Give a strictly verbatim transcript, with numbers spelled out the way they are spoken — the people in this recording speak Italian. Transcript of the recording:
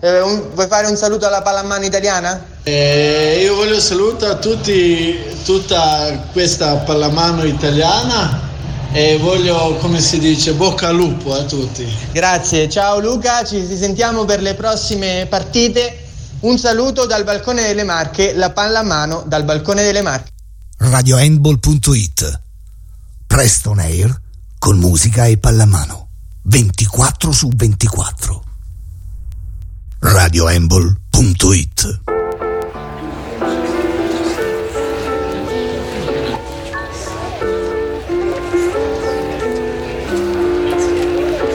Eh, un, vuoi fare un saluto alla pallamano italiana? Eh, io voglio salutare a tutti, tutta questa pallamano italiana e voglio, come si dice, bocca al lupo a tutti. Grazie, ciao Luca, ci sentiamo per le prossime partite. Un saluto dal balcone delle Marche, la pallamano dal balcone delle Marche. radiohandball punto it. Presto on air con musica e pallamano ventiquattro su ventiquattro. radiohandball punto it.